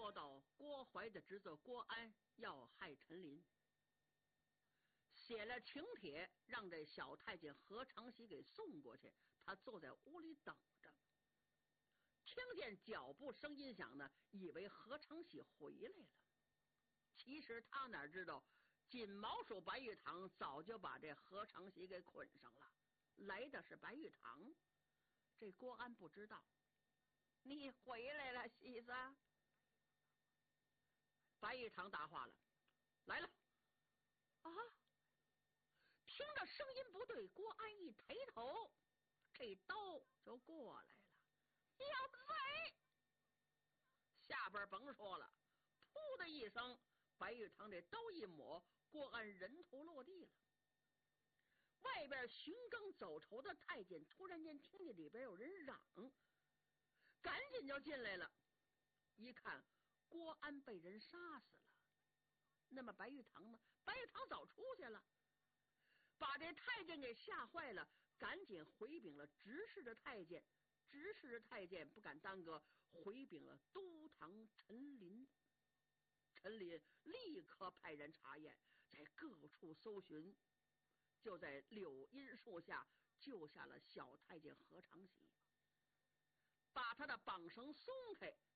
说到郭槐的侄子郭安要害陈琳，写了请帖，让这小太监何长喜给送过去。他坐在屋里等着，听见脚步声音响呢，以为何长喜回来了。其实他哪知道，锦毛鼠白玉堂早就把这何长喜给捆上了，来的是白玉堂。这郭安不知道。你回来了，喜子。白玉堂答话了，来了。啊！听着声音不对，郭安一抬头，这刀就过来了。要贼！下边甭说了，噗的一声，白玉堂这刀一抹，郭安人头落地了。外边巡更走筹的太监突然间听见里边有人嚷，赶紧就进来了。一看郭安被人杀死了，那么白玉堂呢？白玉堂早出去了，把这太监给吓坏了，赶紧回禀了执事的太监。执事的太监不敢耽搁，回禀了都堂陈琳。陈琳立刻派人查验，在各处搜寻，就在柳荫树下救下了小太监何长喜，把他的绑绳松开，